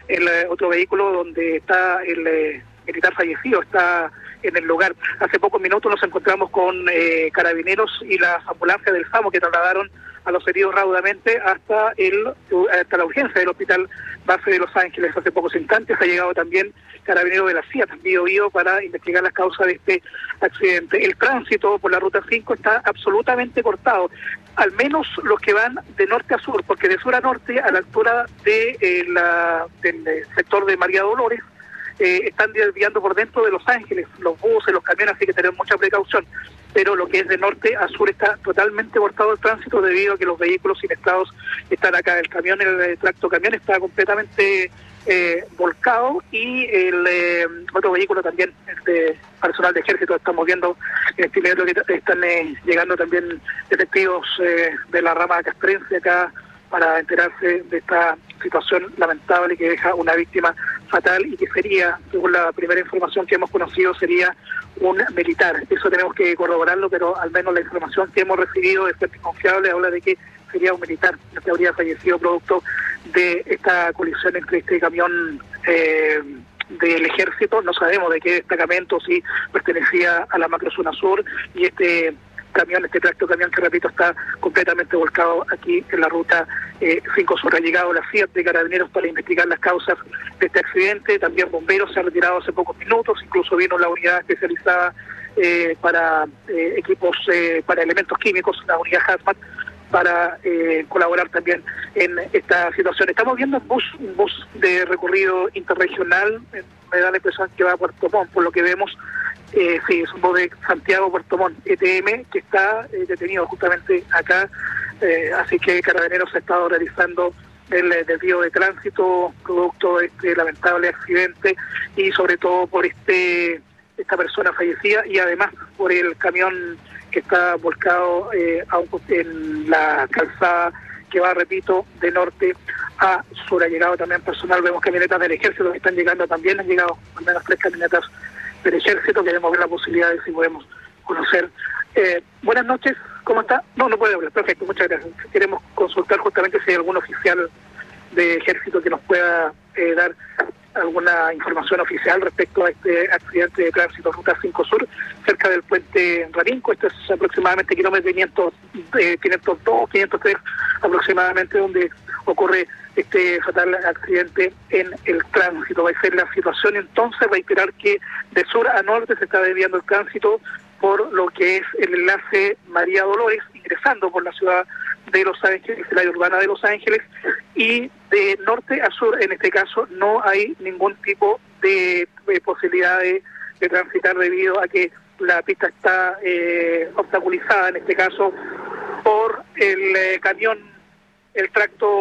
el otro vehículo donde está el militar fallecido, está en el lugar. Hace pocos minutos nos encontramos con carabineros y las ambulancias del SAMU que trasladaron a los heridos raudamente hasta la urgencia del Hospital Base de Los Ángeles. Hace pocos instantes ha llegado también carabineros de la CIA, también Biobío, para investigar las causas de este accidente. El tránsito por la Ruta 5 está absolutamente cortado, al menos los que van de norte a sur, porque de sur a norte, a la altura del sector de María Dolores, están desviando por dentro de Los Ángeles, los buses, los camiones, así que tenemos mucha precaución. Pero lo que es de norte a sur está totalmente cortado el tránsito debido a que los vehículos siniestrados están acá. El camión, el tractocamión está completamente volcado, y el otro vehículo también, de personal de ejército. Estamos viendo en este video que están llegando también detectivos de la rama castrense acá para enterarse de esta situación lamentable que deja una víctima fatal y que sería, según la primera información que hemos conocido, sería un militar. Eso tenemos que corroborarlo, pero al menos la información que hemos recibido de fuentes confiables habla de que sería un militar el que habría fallecido producto de esta colisión entre este camión del ejército. No sabemos de qué destacamento, si pertenecía a la macrozona sur, y este tractocamión que, repito, está completamente volcado aquí en la Ruta 5 Sur. Ha llegado la CIA de Carabineros para investigar las causas de este accidente. También bomberos se han retirado hace pocos minutos, incluso vino la unidad especializada para equipos, para elementos químicos, la unidad HAZMAT, para colaborar también en esta situación. Estamos viendo un bus de recorrido interregional, me da la impresión que va a Puerto Montt, por lo que vemos. Sí, es un bus de Santiago Puerto Montt, ETM, que está detenido justamente acá, así que Carabineros ha estado realizando el desvío de tránsito producto de este lamentable accidente, y sobre todo por esta persona fallecida, y además por el camión que está volcado en la calzada que va, repito, de norte a sur. Ha llegado también personal, vemos camionetas del ejército que están llegando también, han llegado al menos 3 camionetas del ejército. Queremos ver la posibilidad de si podemos conocer. Buenas noches, ¿cómo está? No puede hablar, perfecto, muchas gracias. Queremos consultar justamente si hay algún oficial de ejército que nos pueda dar alguna información oficial respecto a este accidente de tránsito Ruta 5 Sur, cerca del puente Rarinco. Esto es aproximadamente kilómetro 502, 503 aproximadamente, donde ocurre este fatal accidente en el tránsito. Va a ser la situación entonces, reiterar que de sur a norte se está desviando el tránsito por lo que es el enlace María Dolores, ingresando por la ciudad de Los Ángeles, el área urbana de Los Ángeles, y de norte a sur, en este caso, no hay ningún tipo de posibilidad de transitar debido a que la pista está obstaculizada, en este caso, por el camión, el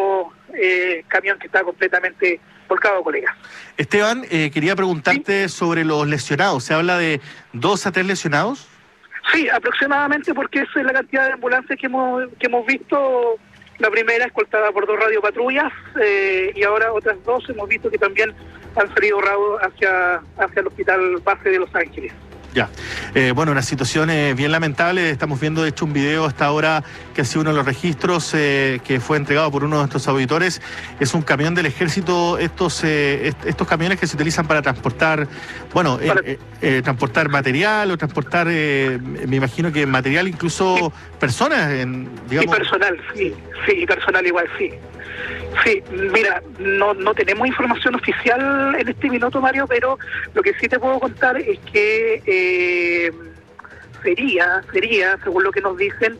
camión que está completamente volcado, colegas. Esteban, quería preguntarte sobre los lesionados. ¿Se habla de 2 a 3 lesionados? Sí, aproximadamente, porque esa es la cantidad de ambulancias que hemos visto. La primera escoltada por 2 radiopatrullas, y ahora otras 2 hemos visto que también han salido hacia el Hospital Base de Los Ángeles. Ya. Bueno, una situación bien lamentable. Estamos viendo, de hecho, un video hasta ahora que ha sido uno de los registros que fue entregado por uno de nuestros auditores. Es un camión del ejército, estos camiones que se utilizan para transportar, transportar material o transportar, me imagino que material, incluso personas, digamos. Y personal, sí, y personal igual, sí. Sí, mira, no tenemos información oficial en este minuto, Mario, pero lo que sí te puedo contar es que sería, según lo que nos dicen,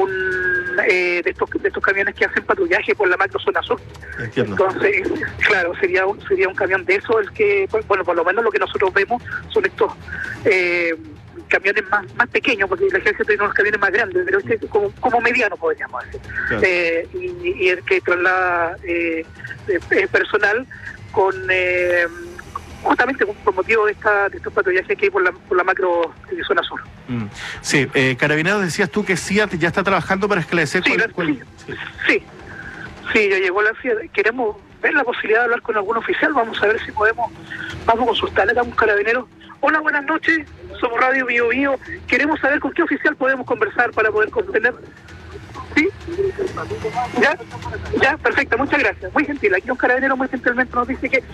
de estos camiones que hacen patrullaje por la macrozona sur. Entiendo. Entonces, claro, sería un camión de eso el que, bueno, por lo menos lo que nosotros vemos son estos camiones más pequeños, porque el ejército tiene unos camiones más grandes, pero este es como mediano, podríamos decir. Claro. Y el que traslada personal con justamente por motivo de estos patrullajes que hay por la macro zona sur. Sí, Carabineros, decías tú que CIA ya está trabajando para esclarecer Sí, ya llegó la CIA. Queremos ver la posibilidad de hablar con algún oficial. Vamos a ver si vamos a consultar a un carabinero. Hola, buenas noches, somos Radio Biobío. Queremos saber con qué oficial podemos conversar para poder comprender. ¿Sí? ¿Ya? Perfecto, muchas gracias. Muy gentil. Aquí un carabinero muy gentilmente nos dice que